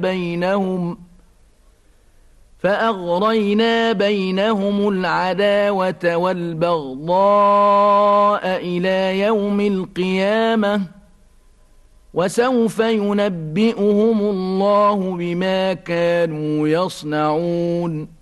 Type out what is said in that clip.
فأغرينا بينهم العداوة والبغضاء إلى يوم القيامة وسوف ينبئهم الله بما كانوا يصنعون